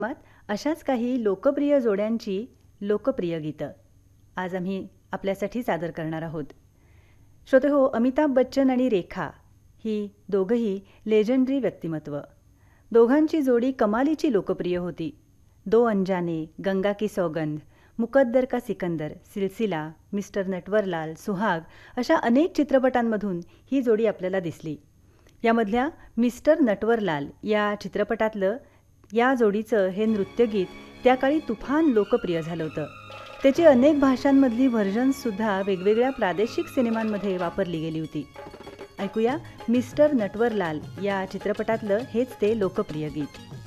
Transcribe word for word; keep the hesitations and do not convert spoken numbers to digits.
मात अशाच काही लोकप्रिय जोड्यांची लोकप्रिय गीतं आज आम्ही आपल्यासाठी सादर करणार आहोत. श्रोतेहो, अमिताभ बच्चन आणि रेखा ही दोघंही लेजंडरी व्यक्तिमत्व. दोघांची जोडी कमालीची लोकप्रिय होती. दो अनजाने, गंगा की सौगंध, मुकद्दर का सिकंदर, सिलसिला, मिस्टर नटवरलाल, सुहाग अशा अनेक चित्रपटांमधून ही जोडी आपल्याला दिसली. यामधल्या मिस्टर नटवरलाल या चित्रपटातलं या जोडीचं हे नृत्यगीत त्या काळी तुफान लोकप्रिय झालं होतं. त्याची अनेक भाषांमधली व्हर्जन्ससुद्धा वेगवेगळ्या प्रादेशिक सिनेमांमध्ये वापरली गेली होती. ऐकूया मिस्टर नटवरलाल या चित्रपटातलं हेच ते लोकप्रिय गीत.